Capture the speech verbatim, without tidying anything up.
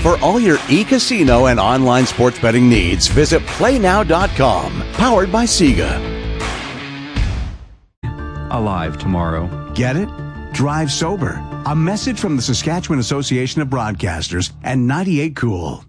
For all your e-casino and online sports betting needs, visit play now dot com. Powered by Sega. Alive tomorrow. Get it? Drive sober. A message from the Saskatchewan Association of Broadcasters and ninety-eight Cool.